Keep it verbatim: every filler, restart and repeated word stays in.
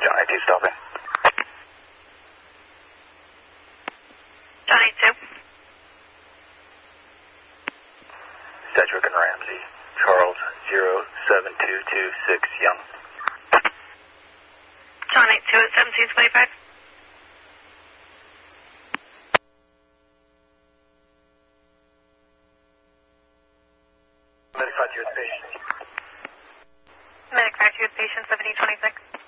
John eight two, stopping. John eight two. Sedgwick and Ramsey. Charles zero seven two two six Young. John eight two at seventeen twenty-five. Medic five to your patient. Medic five to your patient, seventeen twenty-six.